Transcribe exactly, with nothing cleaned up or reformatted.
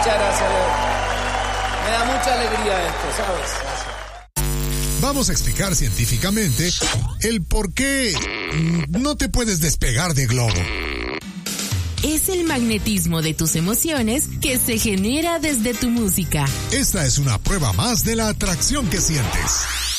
Muchas gracias, Leo. Me da mucha alegría esto, ¿sabes? Gracias. Vamos a explicar científicamente el por qué no te puedes despegar de Globo. Es el magnetismo de tus emociones que se genera desde tu música. Esta es una prueba más de la atracción que sientes.